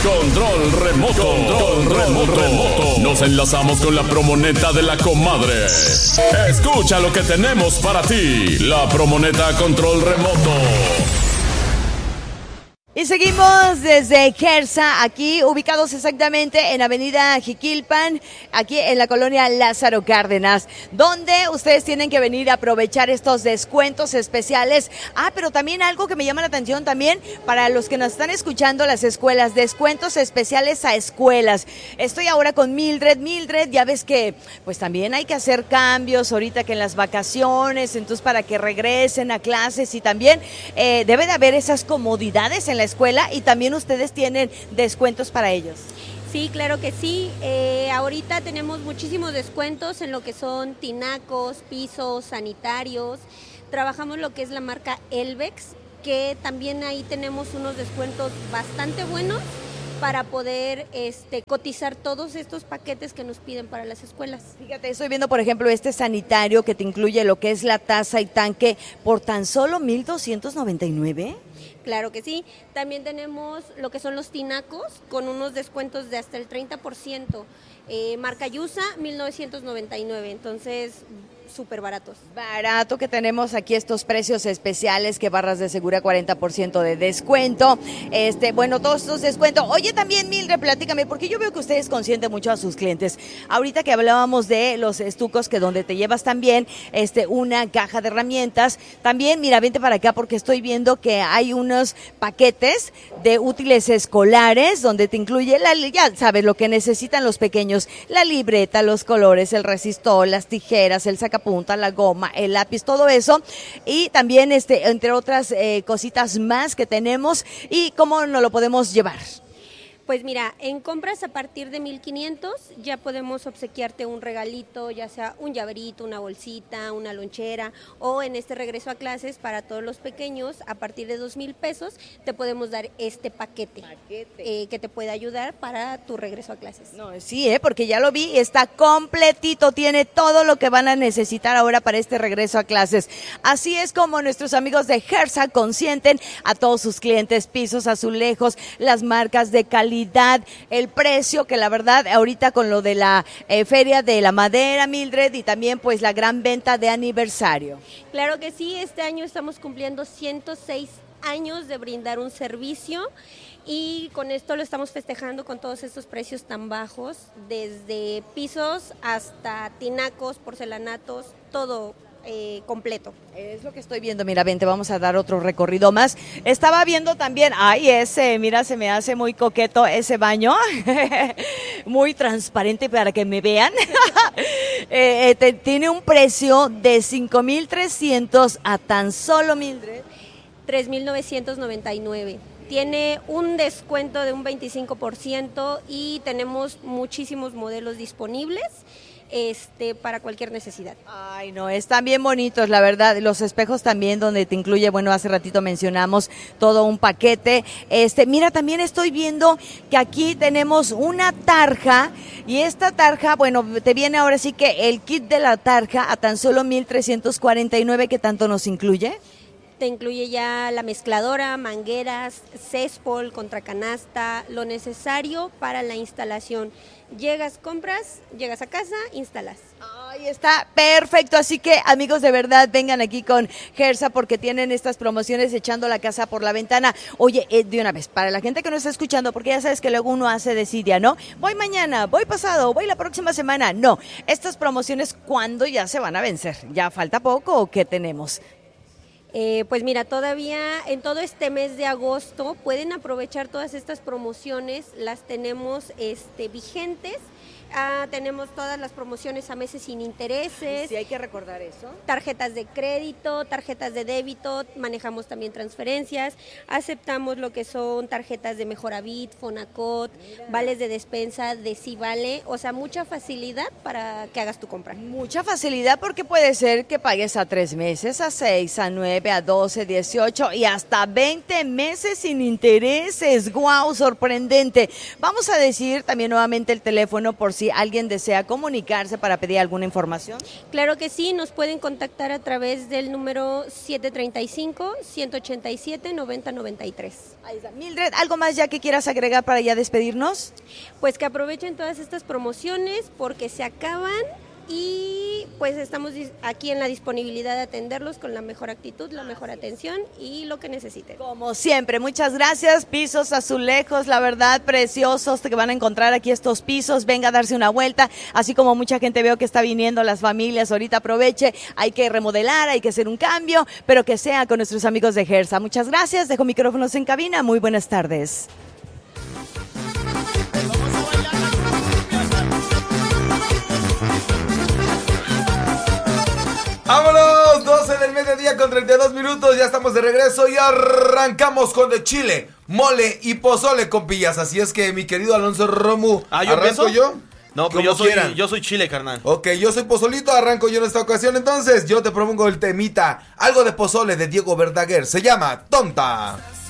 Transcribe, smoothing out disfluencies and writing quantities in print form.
Control remoto. Control remoto. Nos enlazamos con la promoneta de la comadre. Escucha lo que tenemos para ti. La promoneta Control remoto. Y seguimos desde Gersa, aquí ubicados exactamente en Avenida Jiquilpan, aquí en la colonia Lázaro Cárdenas, donde ustedes tienen que venir a aprovechar estos descuentos especiales. Pero también algo que me llama la atención también para los que nos están escuchando, las escuelas, descuentos especiales a escuelas. Estoy ahora con Mildred, ya ves que pues también hay que hacer cambios ahorita que en las vacaciones, entonces para que regresen a clases y también debe de haber esas comodidades en la escuela y también ustedes tienen descuentos para ellos. Sí, claro que sí. Ahorita tenemos muchísimos descuentos en lo que son tinacos, pisos, sanitarios. Trabajamos lo que es la marca Elvex, que también ahí tenemos unos descuentos bastante buenos para poder cotizar todos estos paquetes que nos piden para las escuelas. Fíjate, estoy viendo, por ejemplo, este sanitario que te incluye lo que es la taza y tanque por tan solo $1,299. Claro que sí. También tenemos lo que son los tinacos con unos descuentos de hasta el 30%. Marca Yusa, $1,999. Entonces, súper baratos. Barato que tenemos aquí estos precios especiales, que barras de segura 40% de descuento. Bueno, todos estos descuentos. Oye, también Mildred, platícame, porque yo veo que ustedes consienten mucho a sus clientes. Ahorita que hablábamos de los estucos, que donde te llevas también una caja de herramientas. También, mira, vente para acá porque estoy viendo que hay unos paquetes de útiles escolares donde te incluye, ya sabes, lo que necesitan los pequeños, la libreta, los colores, el resistor, las tijeras, el sacapunta, la goma, el lápiz, todo eso, y también entre otras cositas más que tenemos. ¿Y cómo nos lo podemos llevar? Pues mira, en compras a partir de 1,500 ya podemos obsequiarte un regalito, ya sea un llaverito, una bolsita, una lonchera, o en este regreso a clases para todos los pequeños, a partir de 2,000 pesos te podemos dar este paquete. Que te puede ayudar para tu regreso a clases. No, sí, porque ya lo vi, está completito, tiene todo lo que van a necesitar ahora para este regreso a clases. Así es como nuestros amigos de Gersa consienten a todos sus clientes, pisos, azulejos, las marcas de calidad, el precio, que la verdad ahorita con lo de la feria de la madera, Mildred, y también pues la gran venta de aniversario. Claro que sí, este año estamos cumpliendo 106 años de brindar un servicio y con esto lo estamos festejando con todos estos precios tan bajos, desde pisos hasta tinacos, porcelanatos, todo completo. Es lo que estoy viendo, mira, vente, vamos a dar otro recorrido más. Estaba viendo también, mira, se me hace muy coqueto ese baño, muy transparente para que me vean. Tiene un precio de 5,300 a tan solo, Mildred, 3,999. Tiene un descuento de un 25% y tenemos muchísimos modelos disponibles para cualquier necesidad. Ay, no, están bien bonitos, la verdad. Los espejos también, donde te incluye, bueno, hace ratito mencionamos todo un paquete. Mira, también estoy viendo que aquí tenemos una tarja, y esta tarja, bueno, te viene ahora sí que el kit de la tarja a tan solo 1,349, ¿qué tanto nos incluye? Te incluye ya la mezcladora, mangueras, céspol, contracanasta, lo necesario para la instalación. Llegas, compras, llegas a casa, instalas. Ahí está, perfecto. Así que, amigos, de verdad, vengan aquí con Gersa porque tienen estas promociones echando la casa por la ventana. Oye, de una vez, para la gente que no está escuchando, porque ya sabes que luego uno hace desidia, ¿no? Voy mañana, voy pasado, voy la próxima semana. No, estas promociones, ¿cuándo ya se van a vencer? ¿Ya falta poco o qué tenemos? Pues mira, todavía en todo este mes de agosto pueden aprovechar todas estas promociones, las tenemos vigentes. Tenemos todas las promociones a meses sin intereses. Sí, hay que recordar eso. Tarjetas de crédito, tarjetas de débito, manejamos también transferencias, aceptamos lo que son tarjetas de Mejoravit, Fonacot, vales de despensa, de Civale, o sea, mucha facilidad para que hagas tu compra. Mucha facilidad porque puede ser que pagues a 3 meses, a 6, a 9, 9 a 12, 18 y hasta 20 meses sin intereses. ¡Guau! Sorprendente. Vamos a decir también nuevamente el teléfono por si alguien desea comunicarse para pedir alguna información. Claro que sí, nos pueden contactar a través del número 735-187-9093. Ahí está. Mildred, ¿algo más ya que quieras agregar para ya despedirnos? Pues que aprovechen todas estas promociones porque se acaban y pues estamos aquí en la disponibilidad de atenderlos con la mejor actitud, la mejor atención y lo que necesiten. Como siempre, muchas gracias. Pisos azulejos, la verdad, preciosos que van a encontrar aquí estos pisos. Venga a darse una vuelta, así como mucha gente veo que está viniendo, las familias, ahorita aproveche. Hay que remodelar, hay que hacer un cambio, pero que sea con nuestros amigos de Gersa. Muchas gracias, dejo micrófonos en cabina. Muy buenas tardes. ¡Vámonos! 12 del mediodía con 32 minutos, ya estamos de regreso y arrancamos con de chile, mole y pozole, compillas. Así es que, mi querido Alonso Romu, ¿yo empiezo? yo? No, pues yo soy chile, carnal. Ok, yo soy pozolito, arranco yo en esta ocasión. Entonces, yo te propongo el temita, algo de pozole de Diego Verdaguer, se llama Tonta.